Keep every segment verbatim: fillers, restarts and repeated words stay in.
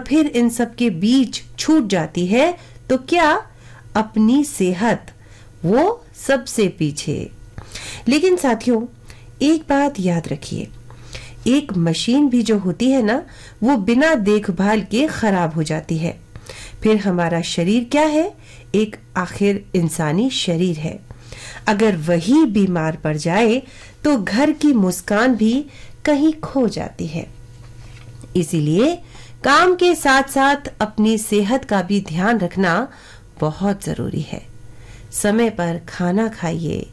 फिर इन सब के बीच छूट जाती है तो क्या अपनी सेहत, वो सबसे पीछे। लेकिन साथियों, एक बात याद रखिए, एक मशीन भी जो होती है ना, वो बिना देखभाल के खराब हो जाती है। फिर हमारा शरीर क्या है? एक आखिर इंसानी शरीर है। अगर वही बीमार पड़ जाए तो घर की मुस्कान भी कहीं खो जाती है। इसीलिए काम के साथ साथ अपनी सेहत का भी ध्यान रखना बहुत जरूरी है। समय पर खाना खाइए,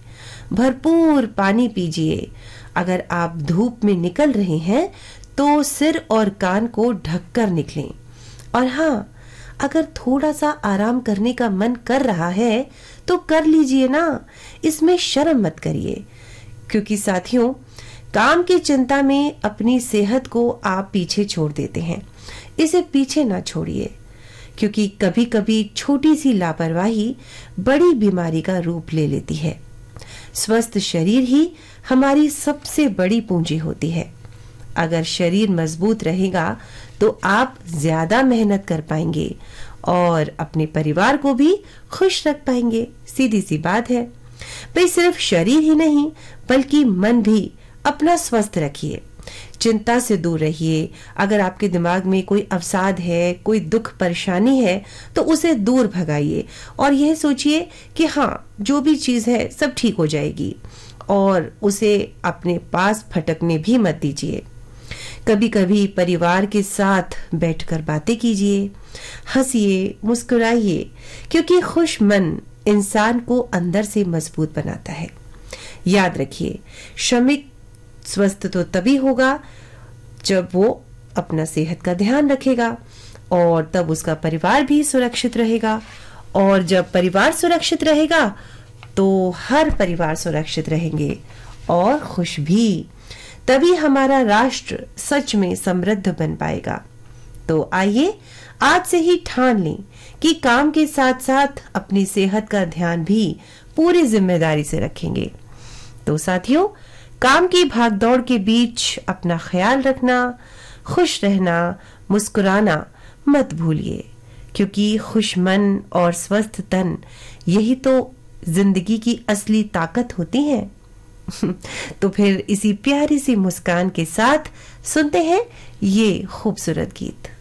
भरपूर पानी पीजिए। अगर आप धूप में निकल रहे हैं तो सिर और कान को ढककर निकलें। और हाँ, अगर थोड़ा सा आराम करने का मन कर रहा है तो कर लीजिए ना, इसमें शर्म मत करिए। क्योंकि साथियों, काम की चिंता में अपनी सेहत को आप पीछे छोड़ देते हैं। इसे पीछे ना छोड़िए, क्योंकि कभी कभी छोटी सी लापरवाही बड़ी बीमारी का रूप ले लेती है। स्वस्थ शरीर ही हमारी सबसे बड़ी पूंजी होती है। अगर शरीर मजबूत रहेगा तो आप ज्यादा मेहनत कर पाएंगे और अपने परिवार को भी खुश रख पाएंगे। सीधी सी बात है भाई। सिर्फ शरीर ही नहीं बल्कि मन भी अपना स्वस्थ रखिए। चिंता से दूर रहिए। अगर आपके दिमाग में कोई अवसाद है, कोई दुख परेशानी है, तो उसे दूर भगाइए और यह सोचिए कि हाँ, जो भी चीज है सब ठीक हो जाएगी, और उसे अपने पास फटकने भी मत दीजिए। कभी कभी परिवार के साथ बैठकर बातें कीजिए, हंसिए, मुस्कुराइए, क्योंकि खुश मन इंसान को अंदर से मजबूत बनाता है। याद रखिए, श्रमिक स्वस्थ तो तभी होगा जब वो अपना सेहत का ध्यान रखेगा, और तब उसका परिवार भी सुरक्षित रहेगा, और जब परिवार सुरक्षित रहेगा तो हर परिवार सुरक्षित रहेंगे और खुश भी। तभी हमारा राष्ट्र सच में समृद्ध बन पाएगा। तो आइए आज से ही ठान लें कि काम के साथ साथ अपनी सेहत का ध्यान भी पूरी जिम्मेदारी से रखेंगे। तो साथियों, काम की भागदौड़ के बीच अपना ख्याल रखना, खुश रहना, मुस्कुराना मत भूलिए, क्योंकि खुश मन और स्वस्थ तन, यही तो जिंदगी की असली ताकत होती है। तो फिर इसी प्यारी सी मुस्कान के साथ सुनते हैं ये खूबसूरत गीत।